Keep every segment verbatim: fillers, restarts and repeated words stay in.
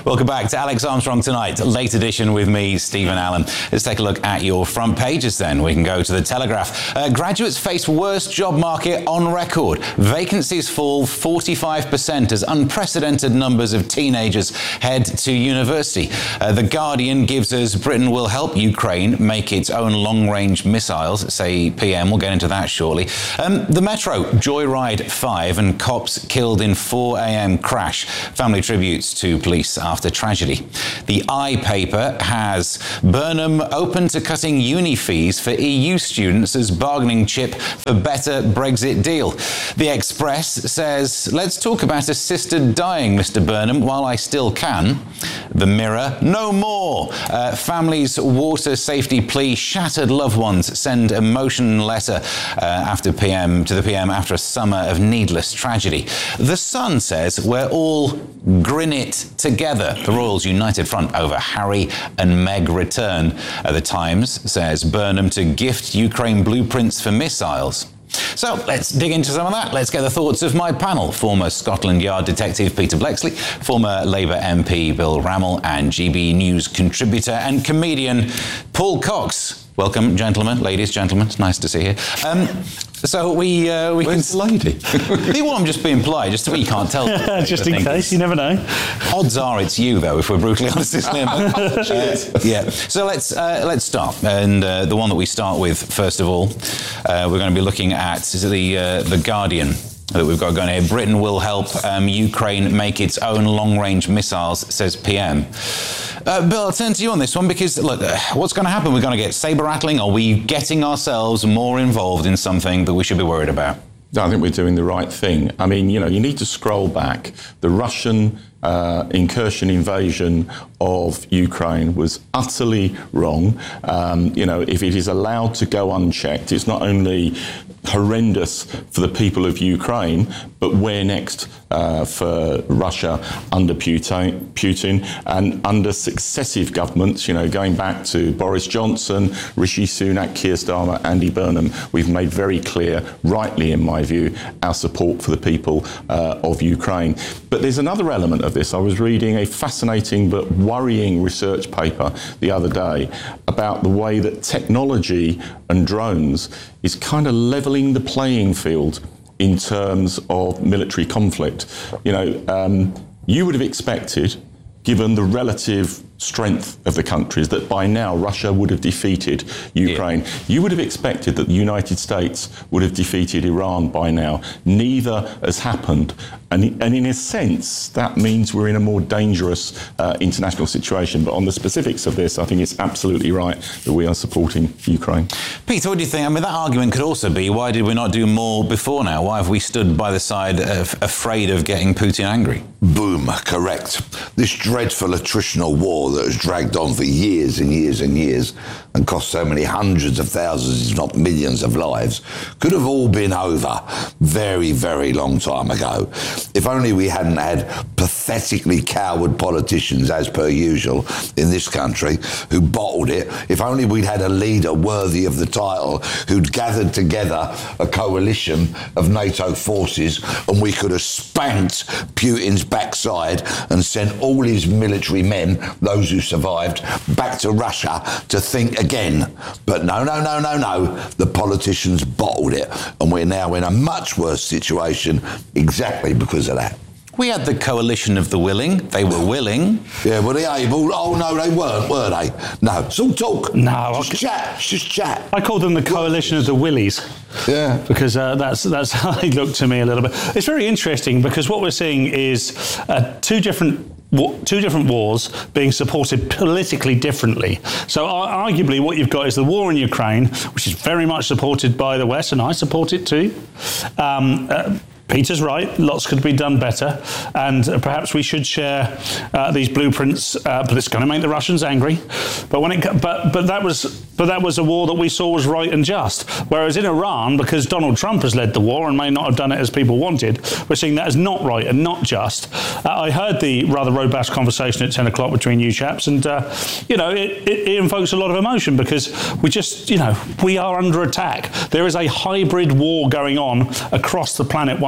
Welcome back to Alex Armstrong Tonight, late edition with me, Stephen Allen. Let's take a look at your front pages then. We can go to the Telegraph. Uh, graduates face worst job market on record. Vacancies fall forty-five percent as unprecedented numbers of teenagers head to university. Uh, the Guardian gives us Britain will help Ukraine make its own long-range missiles, say P M. We'll get into that shortly. Um, the Metro, Joyride five and cops killed in four a.m. crash. Family tributes to police after tragedy. The I paper has Burnham open to cutting uni fees for E U students as bargaining chip for better Brexit deal. The Express says, let's talk about assisted dying, Mister Burnham, while I still can. The Mirror, no more. Uh, families' water safety plea, shattered loved ones send emotion letter uh, after P M to the P M after a summer of needless tragedy. The Sun says we're all grin it together. The Royals' united front over Harry and Meg return. Uh, the Times says Burnham to gift Ukraine blueprints for missiles. So let's dig into some of that. Let's get the thoughts of my panel. Former Scotland Yard detective Peter Bleksley, former Labour M P Bill Rammell, and G B News contributor and comedian Paul Cox. Welcome, gentlemen, ladies, gentlemen. It's nice to see you. Um, so we uh, we Where's can. the lady? Well, I'm just being polite, just so you can't tell. Just in case, you never know. Odds are it's you, though, if we're brutally honest, isn't it? uh, yeah. So let's uh, let's start, and uh, the one that we start with first of all, uh, we're going to be looking at the uh, the Guardian that we've got going here. Britain will help um, Ukraine make its own long-range missiles, says P M. Uh, Bill, I'll turn to you on this one because, look, uh, what's going to happen? We're going to get saber-rattling? Are we getting ourselves more involved in something that we should be worried about? I think we're doing the right thing. I mean, you know, you need to scroll back. The Russian uh, incursion invasion of Ukraine was utterly wrong. Um, you know, if it is allowed to go unchecked, it's not only horrendous for the people of Ukraine, but where next uh, for Russia under Putin, Putin and under successive governments, you know, going back to Boris Johnson, Rishi Sunak, Keir Starmer, Andy Burnham, we've made very clear, rightly in my view, our support for the people uh, of Ukraine. But there's another element of this. I was reading a fascinating but worrying research paper the other day about the way that technology and drones is kind of levelling the playing field in terms of military conflict. You know, um, you would have expected, given the relative strength of the countries, that by now Russia would have defeated Ukraine. Yeah. You would have expected that the United States would have defeated Iran by now. Neither has happened. And, and in a sense, that means we're in a more dangerous uh, international situation. But on the specifics of this, I think it's absolutely right that we are supporting Ukraine. Peter, what do you think? I mean, that argument could also be, why did we not do more before now? Why have we stood by the side of, afraid of getting Putin angry? Boom, correct. This dreadful attritional war that has dragged on for years and years and years and cost so many hundreds of thousands, if not millions of lives, could have all been over very, very long time ago. If only we hadn't had pathetically coward politicians, as per usual, in this country, who bottled it. If only we'd had a leader worthy of the title who'd gathered together a coalition of NATO forces and we could have spanked Putin's backside and sent all his military men, those who survived, back to Russia to think again. But no, no, no, no, no. The politicians bottled it, and we're now in a much worse situation exactly because of that. We had the coalition of the willing. They were willing. Yeah, were they able? Oh, no, they weren't, were they? No, it's all talk. No. Just chat, just chat. I called them the coalition of the willies. Yeah. Because uh, that's that's how they look to me a little bit. It's very interesting because what we're seeing is uh, two different Two different wars being supported politically differently. So uh, arguably what you've got is the war in Ukraine, which is very much supported by the West, and I support it too. Um, uh, Peter's right, lots could be done better, and uh, perhaps we should share uh, these blueprints, uh, but it's going to make the Russians angry. But when it, but but that was but that was a war that we saw was right and just. Whereas in Iran, because Donald Trump has led the war and may not have done it as people wanted, we're seeing that as not right and not just. Uh, I heard the rather robust conversation at ten o'clock between you chaps, and uh, you know it, it, it invokes a lot of emotion because we just you know we are under attack. There is a hybrid war going on across the planet. One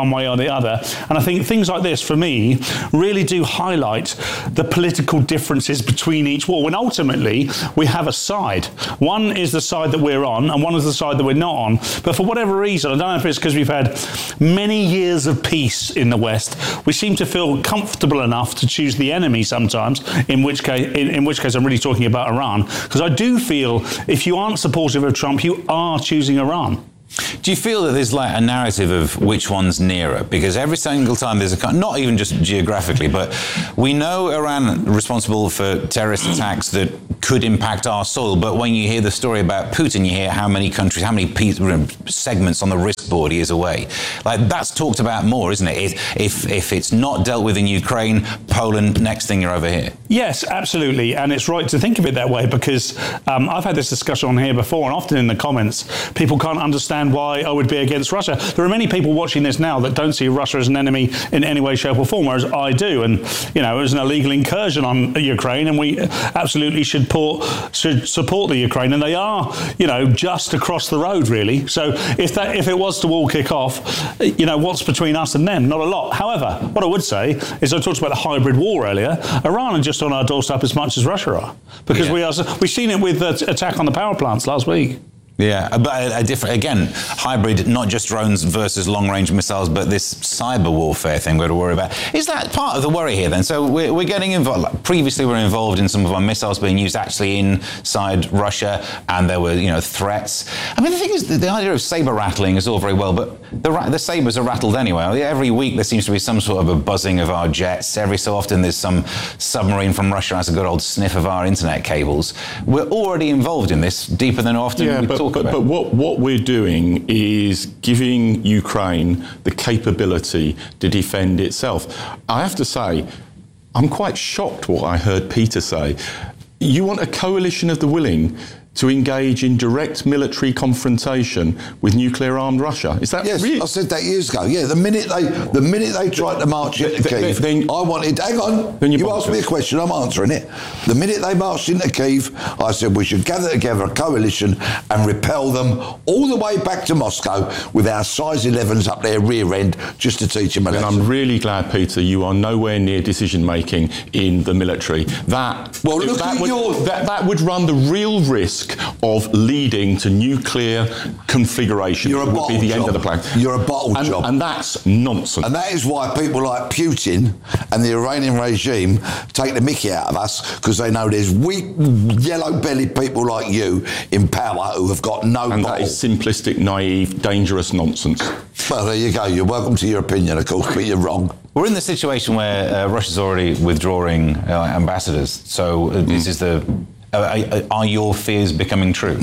one way or the other. And I think things like this, for me, really do highlight the political differences between each war, when ultimately we have a side. One is the side that we're on, and one is the side that we're not on. But for whatever reason, I don't know if it's because we've had many years of peace in the West, we seem to feel comfortable enough to choose the enemy sometimes, in which case, in, in which case I'm really talking about Iran. Because I do feel if you aren't supportive of Trump, you are choosing Iran. Do you feel that there's like a narrative of which one's nearer? Because every single time there's a, not even just geographically, but we know Iran responsible for terrorist attacks that could impact our soil. But when you hear the story about Putin, you hear how many countries, how many segments on the risk board he is away. Like, that's talked about more, isn't it? If, if, if it's not dealt with in Ukraine, Poland, next thing you're over here. Yes, absolutely. And it's right to think of it that way, because um, I've had this discussion on here before, and often in the comments, people can't understand why I would be against Russia. There are many people watching this now that don't see Russia as an enemy in any way, shape or form, whereas I do. And, you know, it was an illegal incursion on Ukraine, and we absolutely should, port, should support the Ukraine. And they are, you know, just across the road, really. So if that if it was to all kick off, you know, what's between us and them? Not a lot. However, what I would say is, I talked about a hybrid war earlier. Iran are just on our doorstep as much as Russia are, because yeah. we are. We've seen it with the attack on the power plants last week. Yeah, but a, a different, again, hybrid, not just drones versus long-range missiles, but this cyber warfare thing we're to worry about. Is that part of the worry here then? So we're, we're getting involved, like previously we were involved in some of our missiles being used actually inside Russia, and there were, you know, threats. I mean, the thing is, the, the idea of saber rattling is all very well, but the, the sabers are rattled anyway. Every week there seems to be some sort of a buzzing of our jets. Every so often there's some submarine from Russia has a good old sniff of our internet cables. We're already involved in this deeper than often yeah, we but, talk but, about. But what, what we're doing is giving Ukraine the capability to defend itself. I have to say, I'm quite shocked what I heard Peter say. You want a coalition of the willing to engage in direct military confrontation with nuclear-armed Russia? Is that yes, really? I said that years ago. Yeah, the minute they the minute they tried to march into Kyiv, then, I wanted. Hang on, then you, you asked me a question. I'm answering it. The minute they marched into Kyiv, I said we should gather together a coalition and repel them all the way back to Moscow with our size elevens up their rear end, just to teach them a lesson. And I'm really glad, Peter, you are nowhere near decision making in the military. That well, look that at would, your that, that would run the real risk of leading to nuclear conflagration. You're a would be the job. end of the plan. You're a bottle and, job. And that's nonsense. And that is why people like Putin and the Iranian regime take the mickey out of us, because they know there's weak, yellow-bellied people like you in power who have got no And bottle. that is simplistic, naive, dangerous nonsense. Well, there you go. You're welcome to your opinion, of course, but you're wrong. We're in the situation where uh, Russia's already withdrawing uh, ambassadors. So uh, mm. this is the... Uh, are your fears becoming true?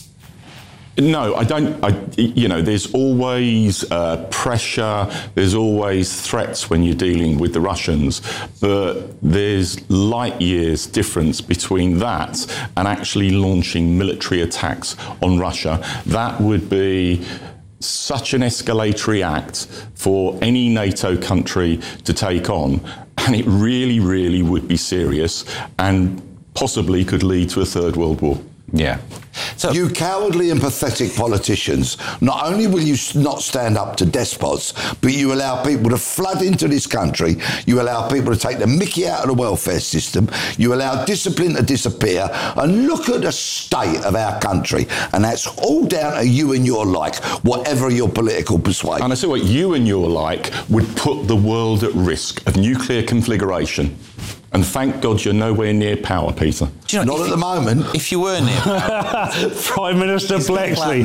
No, I don't. I, you know, there's always uh, pressure, there's always threats when you're dealing with the Russians, but there's light years difference between that and actually launching military attacks on Russia. That would be such an escalatory act for any NATO country to take on, and it really, really would be serious and possibly could lead to a third world war. Yeah. So, you cowardly and pathetic politicians, not only will you not stand up to despots, but you allow people to flood into this country, you allow people to take the mickey out of the welfare system, you allow discipline to disappear, and look at the state of our country. And that's all down to you and your like, whatever your political persuasion. And I say what you and your like would put the world at risk of nuclear conflagration. And thank God you're nowhere near power, Peter. Do you know, not at the moment. If you were near power... Prime Minister Blexley.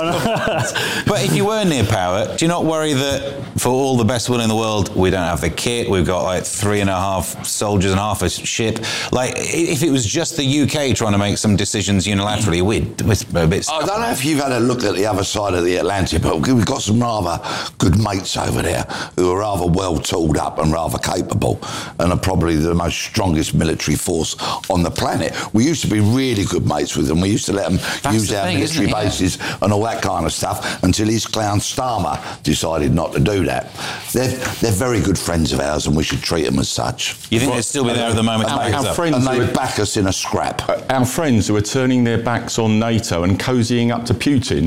But if you were near power, do you not worry that for all the best will in the world, we don't have the kit, we've got like three and a half soldiers and half a ship? Like, if it was just the U K trying to make some decisions unilaterally, we'd, we'd a bit... I don't know if you've had a look at the other side of the Atlantic, but we've got some rather good mates over there who are rather well tooled up and rather capable, and are probably the most strongest military force on the planet. We used to be really good mates with them. We used to let them That's use the our thing, military yeah. bases and all that kind of stuff until his clown Starmer decided not to do that. They're, they're very good friends of ours, and we should treat them as such. You think well, they'd still be there at the moment? Our, our and friends they who would back us in a scrap. Our friends who are turning their backs on NATO and cozying up to Putin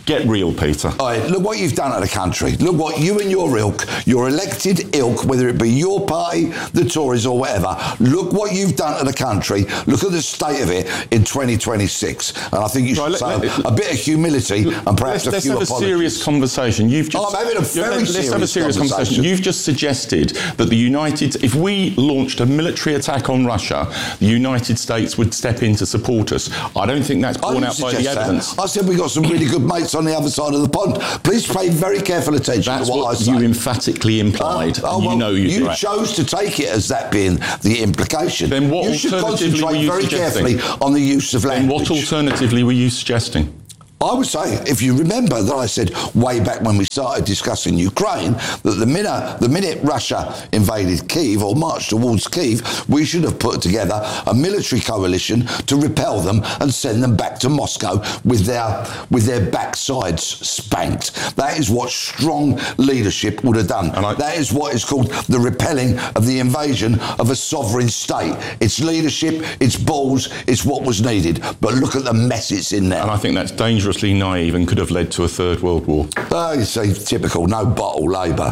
Get real, Peter. All right, look what you've done to the country. Look what you and your ilk, your elected ilk, whether it be your party, the Tories or whatever, look what you've done to the country. Look at the state of it in twenty twenty-six. And I think you should Right, say let- let- a bit of humility and perhaps Let's, a let's few have a apologies. serious conversation. You've just, Oh, I'm having a Yeah, very let's serious have a serious conversation. conversation. You've just suggested that the United, if we launched a military attack on Russia, the United States would step in to support us. I don't think that's I borne didn't out by the suggest that. evidence. I said we got some really good mates on the other side of the pond. Please pay very careful attention That's to what, what I say. you emphatically implied. Oh, and well, you know you, you did. chose to take it as that being the implication. Then what you should alternatively were concentrate you very suggesting? carefully on the use of Then language. what alternatively were you suggesting? I would say, if you remember that I said way back when we started discussing Ukraine, that the minute, the minute Russia invaded Kyiv or marched towards Kyiv, we should have put together a military coalition to repel them and send them back to Moscow with their, with their backsides spanked. That is what strong leadership would have done. And I- that is what is called the repelling of the invasion of a sovereign state. It's leadership, it's balls, it's what was needed. But look at the mess it's in there. And I think that's dangerously naive and could have led to a third world war. Oh, you see, typical, no bottle Labour.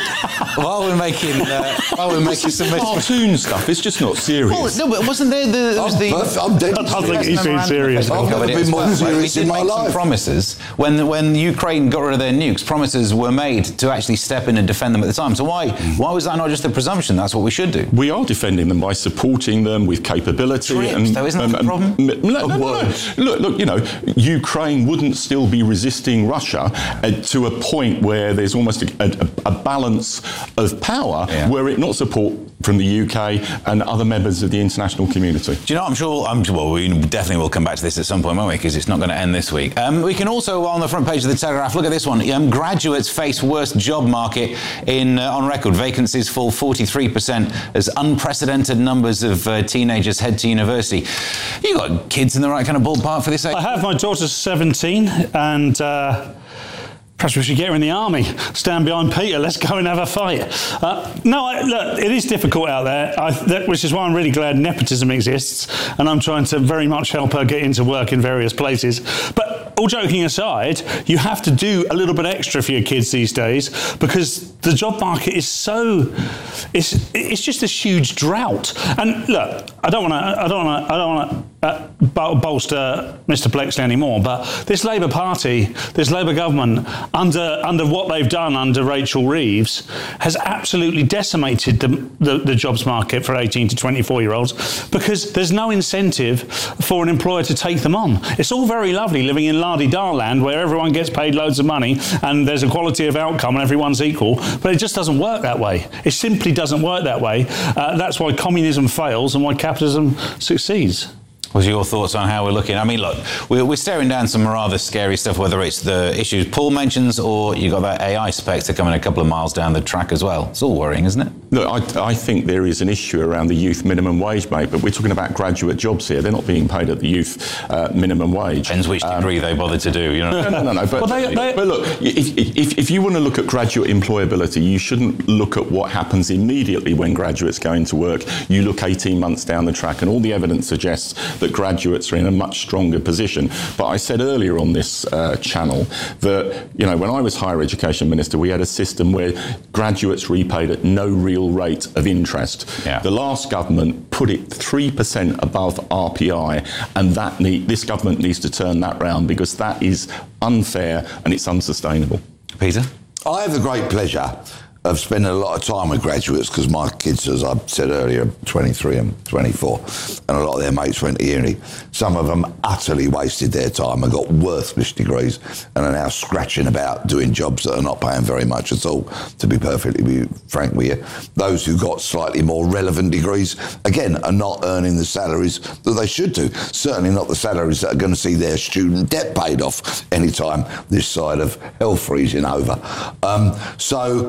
While we're making, uh, while we're making some Cartoon stuff, it's just not serious. Well, no, but wasn't there the? There was I'm, the perf- I'm dead I don't think he's being serious. I've never been more serious we in did my make some life. promises when when Ukraine got rid of their nukes. Promises were made to actually step in and defend them at the time. So why why was that not just a presumption? That's what we should do. We are defending them by supporting them with capability. Trips, and though, isn't that the and- problem? and- No, no, no, no. Look, look, you know, Ukraine wouldn't still be resisting Russia uh, to a point where there's almost a, a, a balance of power Yeah. were it not support from the U K and other members of the international community. Do you know, I'm sure, I'm well, we definitely will come back to this at some point, won't we? Because it's not going to end this week. Um, we can also, on the front page of the Telegraph, look at this one. Um, graduates face worst job market in uh, on record. Vacancies fall forty-three percent as unprecedented numbers of uh, teenagers head to university. You got kids in the right kind of ballpark for this age? I have. My daughter's seventeen, and uh, perhaps we should get her in the army. Stand behind Peter. Let's go and have a fight. Uh, no, I, look, it is difficult out there, I, that, which is why I'm really glad nepotism exists, and I'm trying to very much help her get into work in various places. But all joking aside, you have to do a little bit extra for your kids these days because the job market is so, it's it's just this huge drought. And look, I don't want to, I don't want to, I don't want to uh, bol- bolster Mister Blexley anymore, but this Labour Party, this Labour government, under under what they've done under Rachel Reeves, has absolutely decimated the the, the jobs market for eighteen to twenty-four year olds because there's no incentive for an employer to take them on. It's all very lovely living in la-di-da land where everyone gets paid loads of money and there's equality of outcome and everyone's equal, but it just doesn't work that way. It simply doesn't work that way. Uh, that's why communism fails and why capitalism succeeds. What's your thoughts on how we're looking? I mean, look, we're, we're staring down some rather scary stuff, whether it's the issues Paul mentions or you got that A I spectre coming a couple of miles down the track as well. It's all worrying, isn't it? Look, I, I think there is an issue around the youth minimum wage, mate, but we're talking about graduate jobs here. They're not being paid at the youth uh, minimum wage. Depends which degree um, they bother to do, you know. No, no, no, no. But, Well, they- they- but look, if, if, if you want to look at graduate employability, you shouldn't look at what happens immediately when graduates go into work. You look eighteen months down the track, and all the evidence suggests that graduates are in a much stronger position. But I said earlier on this uh, channel that, you know, when I was higher education minister, we had a system where graduates repaid at no real rate of interest. Yeah. The last government put it three percent above R P I, and that need, this government needs to turn that round because that is unfair and it's unsustainable. Peter? I have the great pleasure of spending a lot of time with graduates because my kids, as I said earlier, are twenty-three and twenty-four, and a lot of their mates went to uni. Some of them utterly wasted their time and got worthless degrees and are now scratching about doing jobs that are not paying very much at all, to be perfectly frank with you. Those who got slightly more relevant degrees, again, are not earning the salaries that they should do. Certainly not the salaries that are going to see their student debt paid off anytime this side of hell freezing over. Um, so consequently,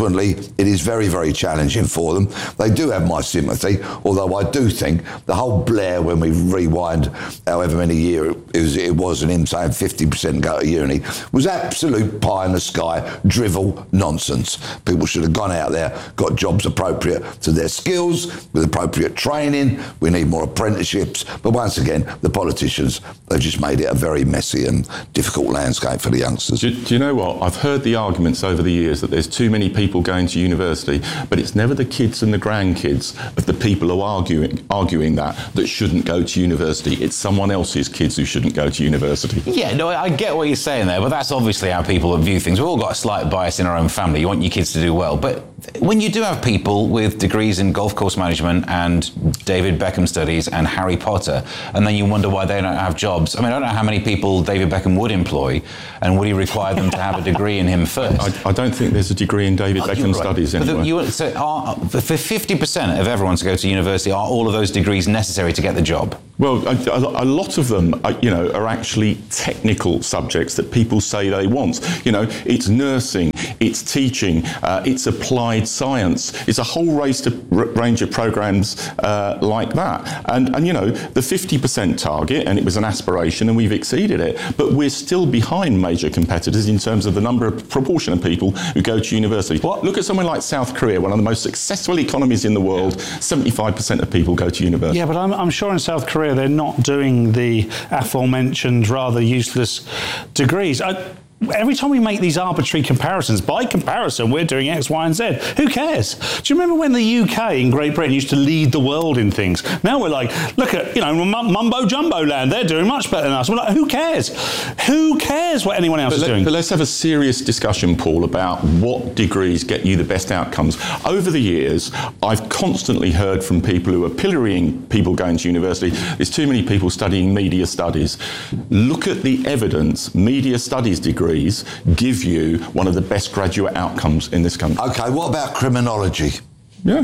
consequently, it is very, very challenging for them. They do have my sympathy, although I do think the whole Blair, when we rewind however many years it was, it was and him saying fifty percent go to uni, was absolute pie in the sky, drivel nonsense. People should have gone out there, got jobs appropriate to their skills, with appropriate training. We need more apprenticeships. But once again, the politicians, they've just made it a very messy and difficult landscape for the youngsters. Do, do you know what? I've heard the arguments over the years that there's too many people going to university, but it's never the kids and the grandkids of the people who are arguing, arguing that, that shouldn't go to university. It's someone else's kids who shouldn't go to university. Yeah, no, I get what you're saying there, but that's obviously how people view things. We've all got a slight bias in our own family. You want your kids to do well. But when you do have people with degrees in golf course management and David Beckham studies and Harry Potter, and then you wonder why they don't have jobs. I mean, I don't know how many people David Beckham would employ, and would he require them to have a degree in him first? I, I don't think there's a degree in David Oh, Beckham you're right. studies But the- anyway. you- so are, for fifty percent of everyone to go to university, are all of those degrees necessary to get the job? Well, a, a lot of them, are, you know, are actually technical subjects that people say they want. You know, it's nursing, it's teaching, uh, it's applied science. It's a whole race to, r- range of programs uh, like that. And, and, you know, the fifty percent target, and it was an aspiration, and we've exceeded it, but we're still behind major competitors in terms of the number of proportion of people who go to university. What? Look at somewhere like South Korea, one of the most successful economies in the world. seventy-five percent of people go to university. Yeah, but I'm, I'm sure in South Korea they're not doing the aforementioned rather useless degrees. I, Every time we make these arbitrary comparisons, by comparison, we're doing X, Y, and Z. Who cares? Do you remember when the U K in Great Britain used to lead the world in things? Now we're like, look at, you know, mumbo jumbo land. They're doing much better than us. We're like, who cares? Who cares what anyone else But, is let, doing? but let's have a serious discussion, Paul, about what degrees get you the best outcomes. Over the years, I've constantly heard from people who are pillorying people going to university, there's too many people studying media studies. Look at the evidence. Media studies degrees give you one of the best graduate outcomes in this country. OK, what about criminology? Yeah.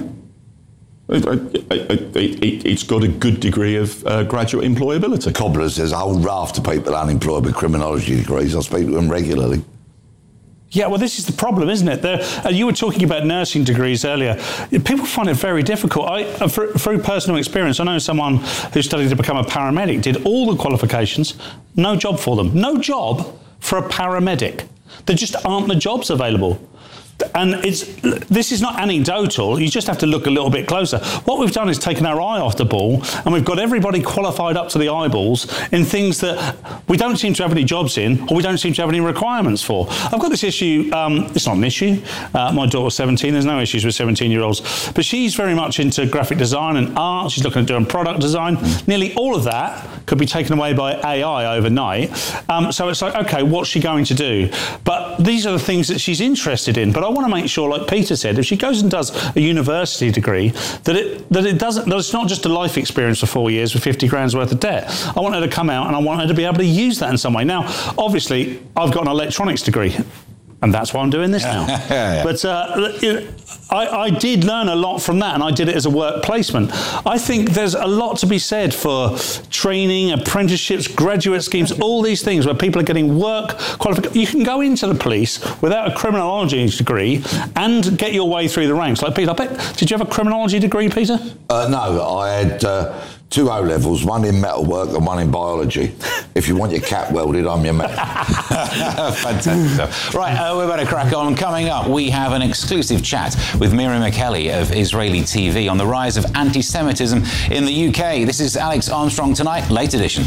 It, it, it, it's got a good degree of uh, graduate employability. Cobblers, there's a whole raft of people unemployed with criminology degrees. I speak to them regularly. Yeah, well, this is the problem, isn't it? There, uh, you were talking about nursing degrees earlier. People find it very difficult. I, uh, for, through personal experience, I know someone who studied to become a paramedic, did all the qualifications, no job for them. No job for a paramedic. There just aren't the jobs available. And it's this is not anecdotal. You just have to look a little bit closer. What we've done is taken our eye off the ball, and we've got everybody qualified up to the eyeballs in things that we don't seem to have any jobs in, or we don't seem to have any requirements for. I've got this issue. Um, it's not an issue. Uh, my daughter's seventeen. There's no issues with seventeen-year-olds, but she's very much into graphic design and art. She's looking at doing product design. Nearly all of that could be taken away by A I overnight. Um, so it's like, okay, what's she going to do? But these are the things that she's interested in. But I want to make sure, like Peter said, if she goes and does a university degree, that it that it doesn't that it's not just a life experience for four years with fifty grand's worth of debt. I want her to come out and I want her to be able to use that in some way. Now, obviously, I've got an electronics degree, and that's why I'm doing this now. yeah, yeah. But uh, you know, I, I did learn a lot from that, and I did it as a work placement. I think there's a lot to be said for training, apprenticeships, graduate schemes, all these things where people are getting work qualifications. You can go into the police without a criminology degree and get your way through the ranks. Like Peter, I bet, did you have a criminology degree, Peter? Uh, no, I had uh, two O-levels, one in metalwork and one in biology. If you want your cap welded, I'm your man. Fantastic stuff. Right, uh, we're about to crack on. Coming up, we have an exclusive chat with Miriam McKelly of Israeli T V on the rise of anti-Semitism in the U K. This is Alex Armstrong Tonight, late edition.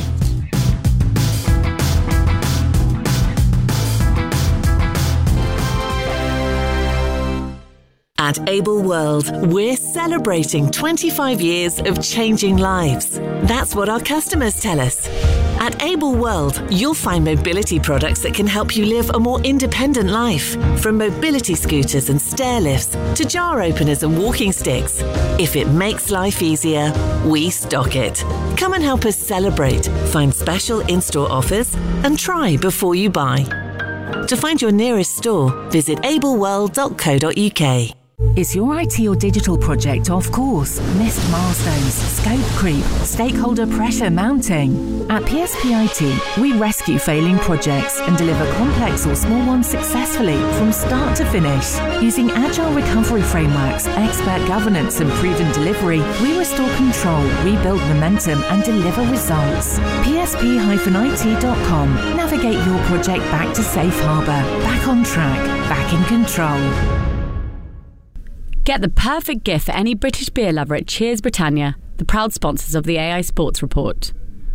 At Able World, we're celebrating twenty-five years of changing lives. That's what our customers tell us. At Able World, you'll find mobility products that can help you live a more independent life. From mobility scooters and stair lifts to jar openers and walking sticks. If it makes life easier, we stock it. Come and help us celebrate, find special in-store offers, and try before you buy. To find your nearest store, visit able world dot co dot uk. Is your I T or digital project off course? Missed milestones, scope creep, stakeholder pressure mounting? At P S P I T, we rescue failing projects and deliver complex or small ones successfully from start to finish. Using agile recovery frameworks, expert governance and proven delivery, we restore control, rebuild momentum and deliver results. P S P I T dot com. Navigate your project back to safe harbour, back on track, back in control. Get the perfect gift for any British beer lover at Cheers Britannia, the proud sponsors of the A I Sports Report.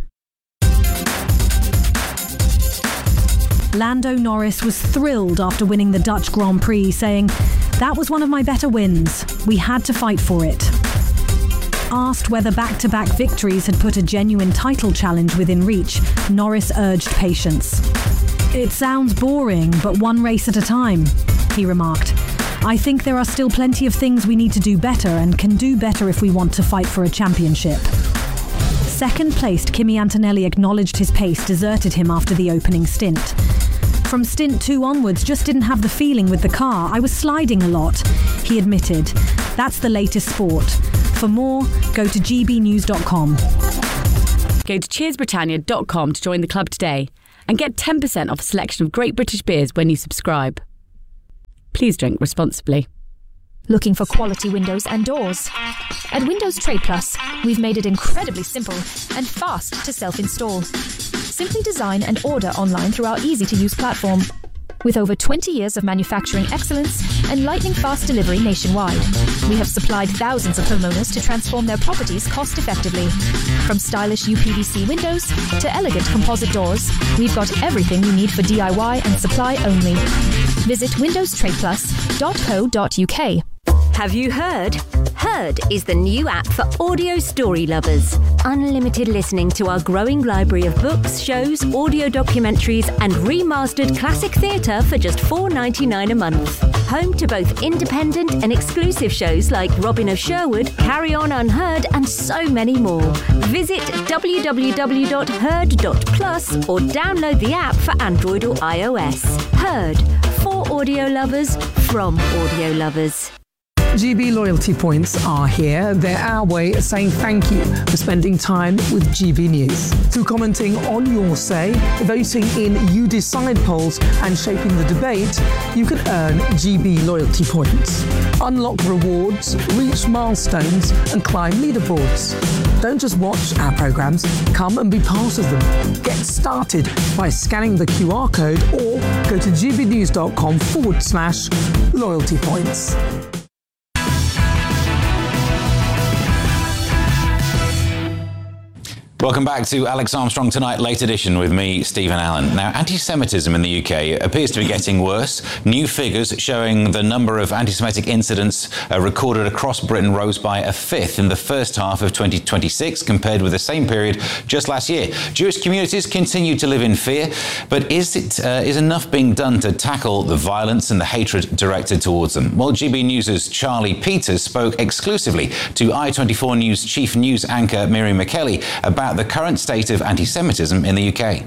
Lando Norris was thrilled after winning the Dutch Grand Prix, saying, "That was one of my better wins. We had to fight for it." Asked whether back-to-back victories had put a genuine title challenge within reach, Norris urged patience. "It sounds boring, but one race at a time," he remarked. "I think there are still plenty of things we need to do better and can do better if we want to fight for a championship." Second-placed Kimi Antonelli acknowledged his pace deserted him after the opening stint. "From stint two onwards, just didn't have the feeling with the car. I was sliding a lot," he admitted. That's the latest sport. For more, go to g b news dot com. Go to cheers britannia dot com to join the club today and get ten percent off a selection of great British beers when you subscribe. Please drink responsibly. Looking for quality windows and doors? At Windows Trade Plus, we've made it incredibly simple and fast to self-install. Simply design and order online through our easy-to-use platform. With over twenty years of manufacturing excellence and lightning-fast delivery nationwide, we have supplied thousands of homeowners to transform their properties cost-effectively. From stylish U P V C windows to elegant composite doors, we've got everything you need for D I Y and supply only. Visit windows trade plus dot co dot u k. Have you heard? Heard is the new app for audio story lovers. Unlimited listening to our growing library of books, shows, audio documentaries and remastered classic theatre for just four dollars ninety-nine a month. Home to both independent and exclusive shows like Robin of Sherwood, Carry On Unheard and so many more. Visit w w w dot heard dot plus or download the app for Android or iOS. Heard, for audio lovers, from audio lovers. G B loyalty points are here. They're our way of saying thank you for spending time with G B News. Through commenting on your say, voting in You Decide polls and shaping the debate, you can earn G B loyalty points. Unlock rewards, reach milestones and climb leaderboards. Don't just watch our programmes, come and be part of them. Get started by scanning the Q R code or go to gbnews.com forward slash loyalty points. Welcome back to Alex Armstrong Tonight, late edition with me, Stephen Allen. Now, anti-Semitism in the U K appears to be getting worse. New figures showing the number of anti-Semitic incidents uh, recorded across Britain rose by a fifth in the first half of twenty twenty-six compared with the same period just last year. Jewish communities continue to live in fear, but is it uh, is enough being done to tackle the violence and the hatred directed towards them? Well, G B News' Charlie Peters spoke exclusively to I twenty-four News chief news anchor Miriam McKelly about the current state of anti-Semitism in the U K.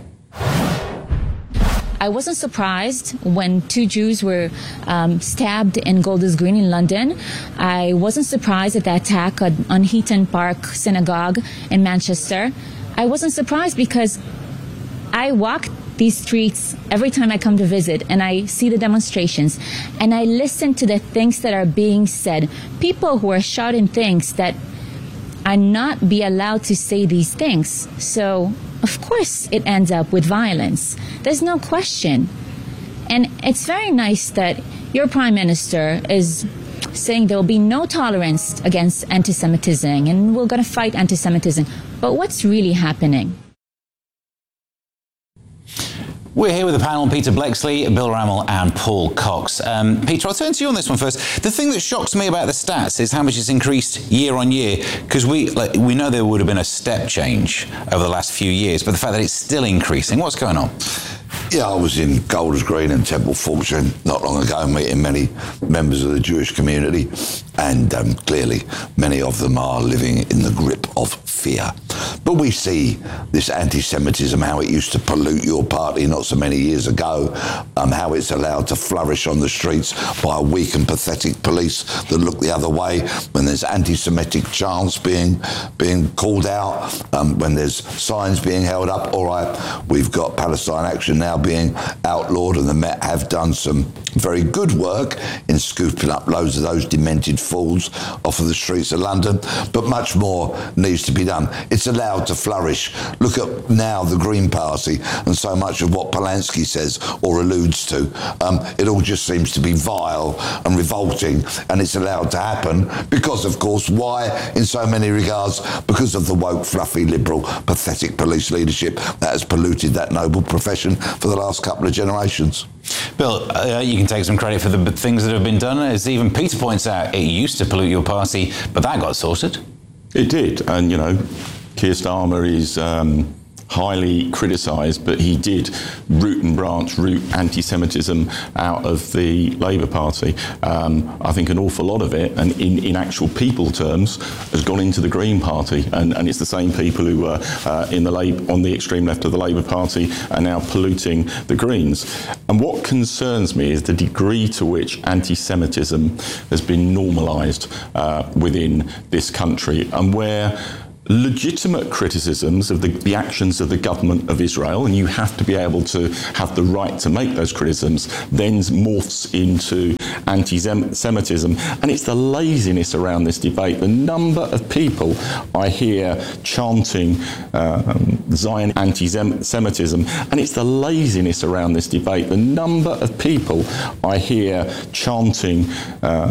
I wasn't surprised when two Jews were um, stabbed in Golders Green in London. I wasn't surprised at the attack on Heaton Park Synagogue in Manchester. I wasn't surprised because I walk these streets every time I come to visit and I see the demonstrations and I listen to the things that are being said. People who are shouting things that are not be allowed to say these things. So, of course, it ends up with violence. There's no question. And it's very nice that your Prime Minister is saying there will be no tolerance against anti-Semitism and we're going to fight anti-Semitism. But what's really happening? We're here with the panel, Peter Bleksley, Bill Rammell and Paul Cox. Um, Peter, I'll turn to you on this one first. The thing that shocks me about the stats is how much it's increased year on year, because we like, we know there would have been a step change over the last few years, but the fact that it's still increasing, what's going on? Yeah, I was in Golders Green and Temple Fortune not long ago, meeting many members of the Jewish community, and um, clearly many of them are living in the grip of fear. But we see this anti-Semitism, how it used to pollute your party not so many years ago, um, how it's allowed to flourish on the streets by a weak and pathetic police that look the other way, when there's anti-Semitic chants being being called out, um, when there's signs being held up. All right, we've got Palestine Action now being outlawed, and the Met have done some very good work in scooping up loads of those demented fools off of the streets of London, but much more needs to be done. It's allowed to flourish. Look at now the Green Party and so much of what Polanski says or alludes to. Um, it all just seems to be vile and revolting, and it's allowed to happen because, of course, why? In so many regards, because of the woke, fluffy, liberal, pathetic police leadership that has polluted that noble profession for the last couple of generations. Bill, uh, you can take some credit for the things that have been done. As even Peter points out, it used to pollute your party, but that got sorted. It did, and, you know, Keir Starmer is um, highly criticised, but he did root and branch, root anti-Semitism out of the Labour Party. Um, I think an awful lot of it, and in, in actual people terms, has gone into the Green Party, and, and it's the same people who were uh, in the Labour, on the extreme left of the Labour Party are now polluting the Greens. And what concerns me is the degree to which anti-Semitism has been normalised uh, within this country, and where legitimate criticisms of the, the actions of the government of Israel, and you have to be able to have the right to make those criticisms, then morphs into anti-Semitism. And it's the laziness around this debate. The number of people I hear chanting uh, um, Zion anti-Semitism, and it's the laziness around this debate. The number of people I hear chanting uh,